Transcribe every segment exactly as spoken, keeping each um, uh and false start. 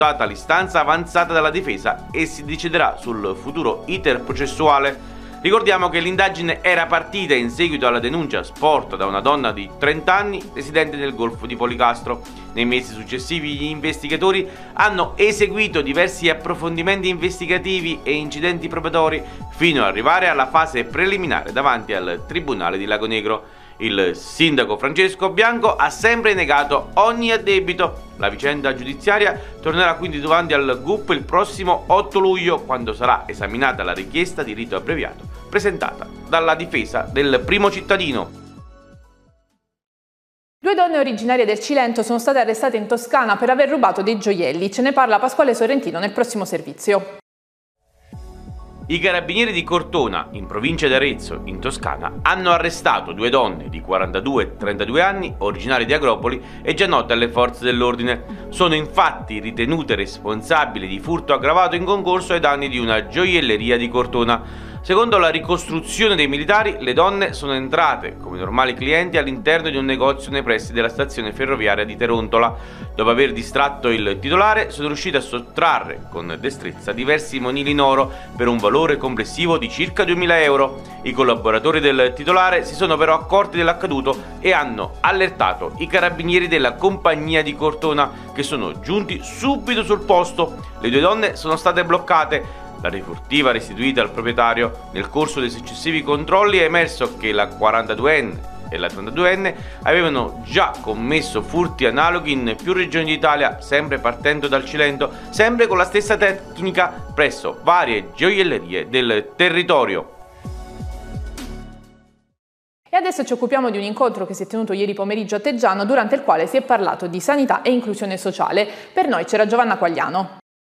Data l'istanza avanzata dalla difesa e si deciderà sul futuro iter processuale. Ricordiamo che l'indagine era partita in seguito alla denuncia sporta da una donna di trenta anni residente nel Golfo di Policastro. Nei mesi successivi gli investigatori hanno eseguito diversi approfondimenti investigativi e incidenti probatori fino ad arrivare alla fase preliminare davanti al Tribunale di Lagonegro. Il sindaco Francesco Bianco ha sempre negato ogni addebito. La vicenda giudiziaria tornerà quindi davanti al G U P il prossimo otto luglio, quando sarà esaminata la richiesta di rito abbreviato presentata dalla difesa del primo cittadino. Due donne originarie del Cilento sono state arrestate in Toscana per aver rubato dei gioielli. Ce ne parla Pasquale Sorrentino nel prossimo servizio. I carabinieri di Cortona, in provincia di Arezzo, in Toscana, hanno arrestato due donne di quarantadue e trentadue anni, originarie di Agropoli e già note alle forze dell'ordine. Sono infatti ritenute responsabili di furto aggravato in concorso ai danni di una gioielleria di Cortona. Secondo la ricostruzione dei militari, le donne sono entrate come normali clienti all'interno di un negozio nei pressi della stazione ferroviaria di Terontola. Dopo aver distratto il titolare, sono riuscite a sottrarre con destrezza diversi monili in oro per un valore complessivo di circa duemila euro. I collaboratori del titolare si sono però accorti dell'accaduto e hanno allertato i carabinieri della compagnia di Cortona, che sono giunti subito sul posto. Le due donne sono state bloccate. La rifurtiva restituita al proprietario. Nel corso dei successivi controlli è emerso che la quarantaduenne e la trentaduenne avevano già commesso furti analoghi in più regioni d'Italia, sempre partendo dal Cilento, sempre con la stessa tecnica presso varie gioiellerie del territorio. E adesso ci occupiamo di un incontro che si è tenuto ieri pomeriggio a Teggiano, durante il quale si è parlato di sanità e inclusione sociale. Per noi c'era Giovanna Quagliano.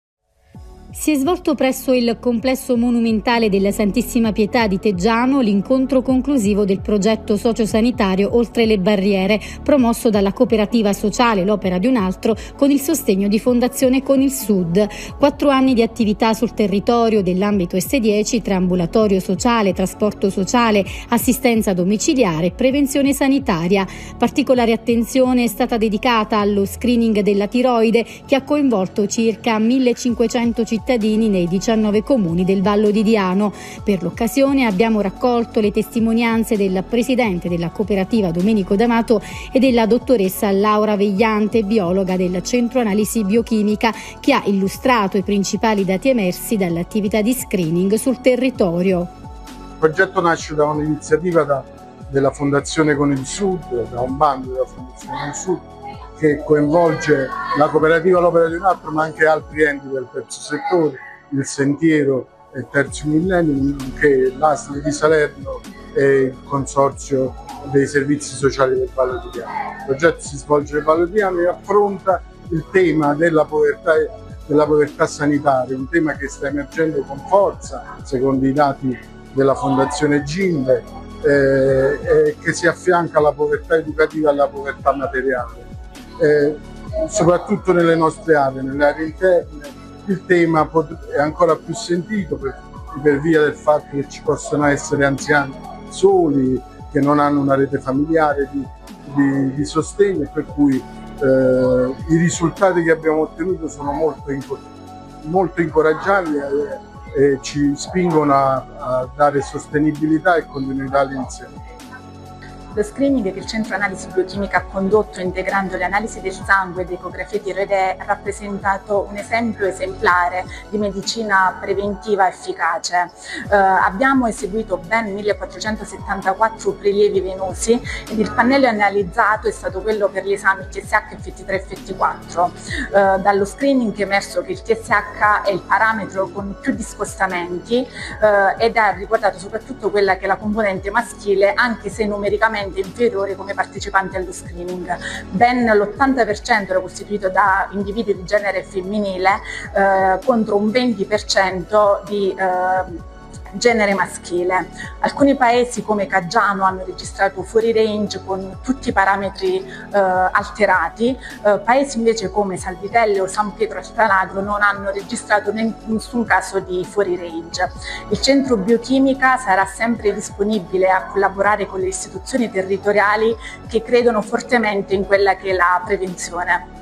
Si è svolto presso il complesso monumentale della Santissima Pietà di Teggiano l'incontro conclusivo del progetto sociosanitario Oltre le Barriere, promosso dalla cooperativa sociale L'Opera di un Altro con il sostegno di Fondazione Con il Sud. Quattro anni di attività sul territorio dell'ambito S dieci tra ambulatorio sociale, trasporto sociale, assistenza domiciliare e prevenzione sanitaria. Particolare attenzione è stata dedicata allo screening della tiroide, che ha coinvolto circa millecinquecento cittadini cittadini nei diciannove comuni del Vallo di Diano. Per l'occasione abbiamo raccolto le testimonianze del presidente della cooperativa Domenico D'Amato e della dottoressa Laura Vegliante, biologa del Centro Analisi Biochimica, che ha illustrato i principali dati emersi dall'attività di screening sul territorio. Il progetto nasce da un'iniziativa da, della Fondazione Con il Sud, da un bando della Fondazione Con il Sud, che coinvolge la cooperativa L'Opera di un Altro, ma anche altri enti del terzo settore, il Sentiero e il Terzo Millennio, nonché l'A S L di Salerno e il Consorzio dei Servizi Sociali del Vallo di Diano. Il progetto si svolge nel Vallo di Diano e affronta il tema della povertà, della povertà sanitaria, un tema che sta emergendo con forza, secondo i dati della Fondazione Gimbe, eh, eh, che si affianca alla povertà educativa e alla povertà materiale. Eh, soprattutto nelle nostre aree, nelle aree interne, il tema è ancora più sentito per, per via del fatto che ci possono essere anziani soli, che non hanno una rete familiare di, di, di sostegno, per cui eh, i risultati che abbiamo ottenuto sono molto, molto incoraggianti e, e ci spingono a, a dare sostenibilità e continuità all'insieme. Lo screening che il Centro Analisi Biochimica ha condotto integrando le analisi del sangue e le ecografie tiroidee ha rappresentato un esempio esemplare di medicina preventiva efficace. Eh, abbiamo eseguito ben millequattrocentosettantaquattro prelievi venosi ed il pannello analizzato è stato quello per gli esami T S H, F T tre e F T quattro. Eh, dallo screening è emerso che il T S H è il parametro con più discostamenti eh, ed ha riguardato soprattutto quella che è la componente maschile, anche se numericamente inferiore come partecipanti allo screening. Ben l'ottanta per cento era costituito da individui di genere femminile eh, contro un venti per cento di eh, genere maschile. Alcuni paesi come Caggiano hanno registrato fuori range con tutti i parametri eh, alterati, eh, paesi invece come Salvitelle o San Pietro al Planagro non hanno registrato nessun caso di fuori range. Il centro biochimica sarà sempre disponibile a collaborare con le istituzioni territoriali che credono fortemente in quella che è la prevenzione.